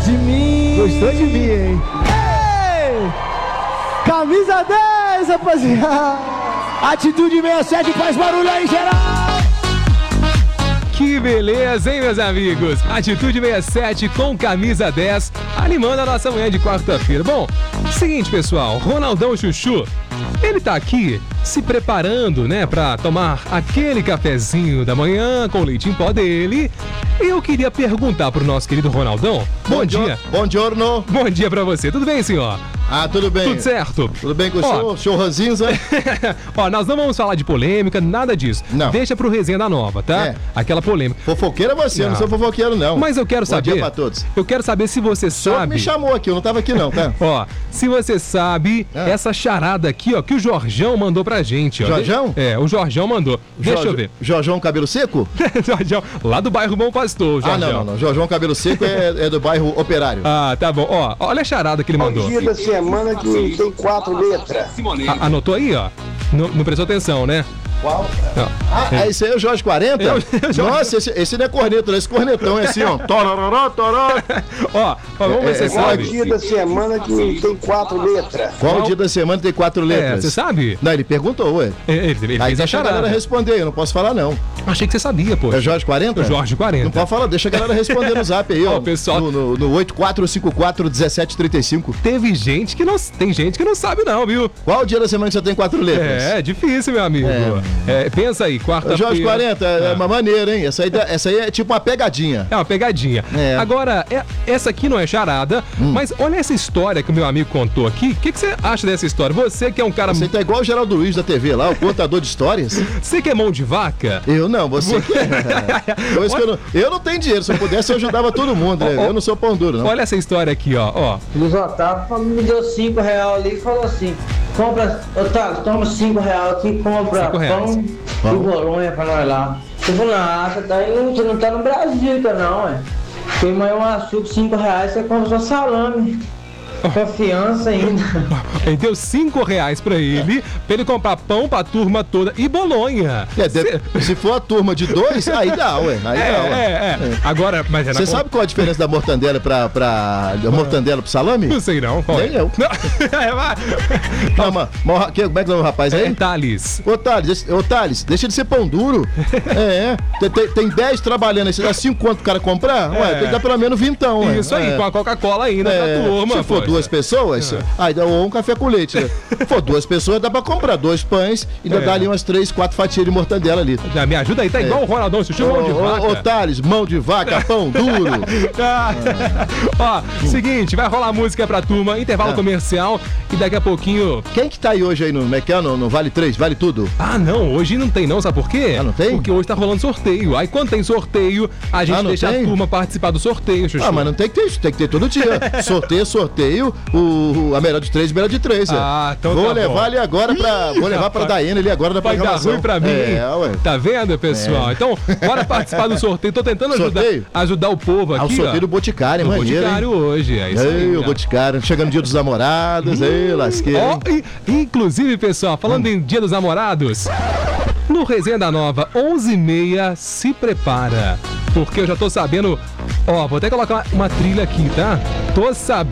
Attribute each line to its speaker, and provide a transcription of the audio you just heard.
Speaker 1: De mim.
Speaker 2: Gostou de mim, hein?
Speaker 1: Ei! Camisa 10, rapaziada.
Speaker 2: Atitude 67 faz barulho aí, geral.
Speaker 3: Que beleza, hein, meus amigos? Atitude 67 com camisa 10, animando a nossa manhã de quarta-feira. Bom, seguinte, pessoal, Ronaldão Chuchu, ele tá aqui se preparando, né, pra tomar aquele cafezinho da manhã com o leite em pó dele. E eu queria perguntar pro nosso querido Ronaldão. Bom dia.
Speaker 2: Bom giorno.
Speaker 3: Bom dia pra você. Tudo bem, senhor?
Speaker 2: Ah, tudo bem.
Speaker 3: Tudo certo?
Speaker 2: Tudo bem com o senhor Ranzinza?
Speaker 3: Ó, nós não vamos falar de polêmica, nada disso.
Speaker 2: Não.
Speaker 3: Deixa pro resenha da nova, tá?
Speaker 2: É.
Speaker 3: Aquela polêmica.
Speaker 2: Fofoqueiro é você, eu não sou fofoqueiro, não.
Speaker 3: Mas eu quero saber.
Speaker 2: Bom dia pra todos.
Speaker 3: Eu quero saber se você
Speaker 2: O senhor
Speaker 3: sabe.
Speaker 2: me chamou aqui, eu não tava aqui não, tá?
Speaker 3: Ó, se você sabe essa charada aqui, ó, que o Jorjão mandou pra gente, ó.
Speaker 2: Jorjão?
Speaker 3: O Jorjão mandou. Deixa eu ver.
Speaker 2: Jorjão Cabelo Seco?
Speaker 3: Jorjão, lá do bairro Bom Pastor, Jorjão.
Speaker 2: Não. Jorjão Cabelo Seco é do bairro Operário.
Speaker 3: Ah, tá bom. Ó, olha a charada que ele mandou.
Speaker 4: Dia da semana que tem 4 letras.
Speaker 3: Anotou aí, ó. Não prestou atenção, né?
Speaker 4: Qual?
Speaker 2: Esse aí é o Jorge 40? Nossa, esse não é corneto, não. Esse cornetão é assim, ó. Tororó, tororó.
Speaker 3: Ó, vamos ver se você
Speaker 4: Qual
Speaker 3: sabe.
Speaker 4: dia da semana que tem 4 letras?
Speaker 2: Qual dia da semana tem 4 letras?
Speaker 3: Você sabe?
Speaker 2: Não, ele perguntou, ué.
Speaker 3: Ele
Speaker 2: Aí
Speaker 3: fez a
Speaker 2: deixa a galera
Speaker 3: charada.
Speaker 2: responder, eu não posso falar não.
Speaker 3: Achei que você sabia, pô.
Speaker 2: É Jorge 40?
Speaker 3: O Jorge 40.
Speaker 2: Não pode falar, deixa a galera responder no zap aí, ó.
Speaker 3: Ó, pessoal.
Speaker 2: No 8454-1735.
Speaker 3: Tem gente que não sabe não, viu?
Speaker 2: Qual o dia da semana que você tem 4 letras?
Speaker 3: É difícil, meu amigo. Pensa aí, quarta-feira.
Speaker 2: Jorge 40, é uma maneira, hein? Essa aí é tipo uma pegadinha.
Speaker 3: É uma pegadinha.
Speaker 2: É.
Speaker 3: Agora, essa aqui não é charada, mas olha essa história que o meu amigo contou aqui. O que você acha dessa história? Você que é um cara...
Speaker 2: Você tá igual o Geraldo Luiz da TV lá, o contador de histórias.
Speaker 3: Você que é mão de vaca?
Speaker 2: Eu não, você que é. Por isso que eu não tenho dinheiro, se eu pudesse eu ajudava todo mundo, né? Eu não sou pão duro, não.
Speaker 3: Olha essa história aqui, ó.
Speaker 5: Luiz Otávio me deu R$5 ali e falou assim: compra, Otávio, toma R$5 aqui, compra
Speaker 3: R$5.
Speaker 5: pão e bolonha pra nós lá. Eu falei: você não tá no Brasil, tá não, ué. Tem mais um açúcar, R$5, você compra só salame. Confiança ainda.
Speaker 3: Ele deu R$5 pra ele comprar pão pra turma toda e bolonha.
Speaker 2: Se for a turma de 2, aí dá, ué.
Speaker 3: Agora, mas
Speaker 2: Você sabe qual a diferença da mortandela da mortandela pro salame?
Speaker 3: Não sei não. Qual
Speaker 2: Nem eu. Não, mas como é que é o rapaz aí?
Speaker 3: Thales.
Speaker 2: Ô, Thales, deixa de ser pão duro. Tem 10 trabalhando aí, você dá 5 quanto o cara comprar? Ué, tem que dar pelo menos 20, ué.
Speaker 3: Isso aí, com a Coca-Cola ainda pra turma.
Speaker 2: Se for 2 pessoas, aí dá um café com leite, né? Se for 2 pessoas, dá pra comprar 2 pães e ainda dá ali umas 3, 4 fatias de mortandela ali.
Speaker 3: Já me ajuda aí, tá igual o Ronaldão, Chuchu, mão de vaca.
Speaker 2: Ô, Thales, mão de vaca, pão duro.
Speaker 3: Ó, seguinte, vai rolar música pra turma, intervalo comercial e daqui a pouquinho...
Speaker 2: Quem que tá aí hoje aí no Vale 3, Vale Tudo?
Speaker 3: Ah, não, hoje não tem não, sabe por quê?
Speaker 2: Ah, não tem?
Speaker 3: Porque hoje tá rolando sorteio. Aí quando tem sorteio, a gente deixa a turma participar do sorteio, Chuchu.
Speaker 2: Ah, mas não tem que ter isso, tem que ter todo dia. Sorteio, a melhor de 3, melhor de 3.
Speaker 3: Então
Speaker 2: vou
Speaker 3: tá
Speaker 2: levar
Speaker 3: bom.
Speaker 2: ele agora vou levar pra Daiane ali agora da
Speaker 3: Vai dar
Speaker 2: programação.
Speaker 3: ruim pra mim,
Speaker 2: ué.
Speaker 3: tá vendo, pessoal? Então, bora participar do sorteio. Tô tentando ajudar o povo aqui,
Speaker 2: o sorteio do Boticário,
Speaker 3: maneiro. Boticário hoje, é isso aí.
Speaker 2: O Boticário, chegando o dia dos namorados, lasqueira.
Speaker 3: Inclusive, pessoal, falando em dia dos namorados, no Resenha da Nova, 11h30, se prepara. Porque eu já tô sabendo... Ó, vou até colocar uma trilha aqui, tá? Tô sabendo